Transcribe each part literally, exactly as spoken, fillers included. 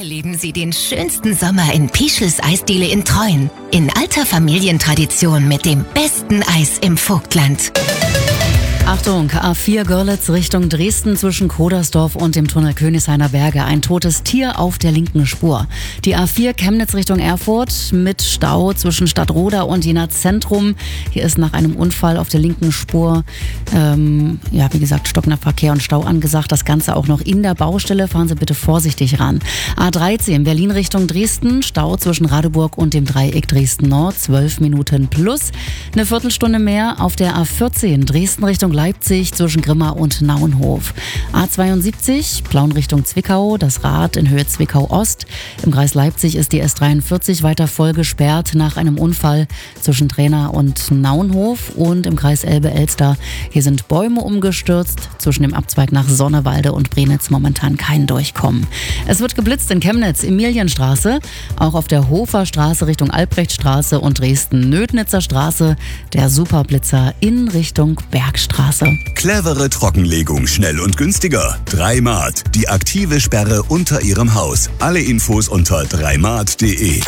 Erleben Sie den schönsten Sommer in Pischels Eisdiele in Treuen. In alter Familientradition mit dem besten Eis im Vogtland. Achtung, A vier Görlitz Richtung Dresden zwischen Kodersdorf und dem Tunnel Königshainer Berge. Ein totes Tier auf der linken Spur. Die A vier Chemnitz Richtung Erfurt mit Stau zwischen Stadtroda und Jena Zentrum. Hier ist nach einem Unfall auf der linken Spur, ähm, ja wie gesagt, stockender Verkehr und Stau angesagt. Das Ganze auch noch in der Baustelle. Fahren Sie bitte vorsichtig ran. A dreizehn Berlin Richtung Dresden. Stau zwischen Radeburg und dem Dreieck Dresden Nord. zwölf Minuten plus. Eine Viertelstunde mehr auf der A vierzehn Dresden Richtung Leipzig zwischen Grimma und Nauenhof. A zweiundsiebzig, Plauen Richtung Zwickau, das Rad in Höhe Zwickau Ost. Im Kreis Leipzig ist die S dreiundvierzig weiter voll gesperrt nach einem Unfall zwischen Trena und Nauenhof. Und im Kreis Elbe-Elster, hier sind Bäume umgestürzt. Zwischen dem Abzweig nach Sonnewalde und Brenitz momentan kein Durchkommen. Es wird geblitzt in Chemnitz, Emilienstraße, auch auf der Hofer Straße Richtung Albrechtstraße und Dresden-Nödnitzer Straße, der Superblitzer in Richtung Bergstraße. Clevere Trockenlegung, schnell und günstiger. Dreimat, die aktive Sperre unter Ihrem Haus. Alle Infos unter dreimat punkt de.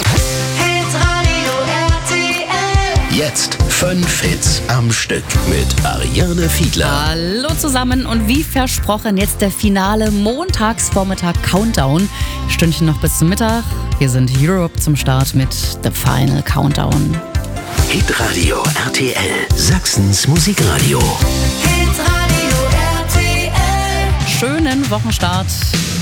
Jetzt fünf Hits am Stück mit Ariane Fiedler. Hallo zusammen und wie versprochen jetzt der finale Montagsvormittag Countdown. Stündchen noch bis zum Mittag. Wir sind Europe zum Start mit The Final Countdown. Hitradio R T L, Sachsens Musikradio. Hitradio R T L. Schönen Wochenstart.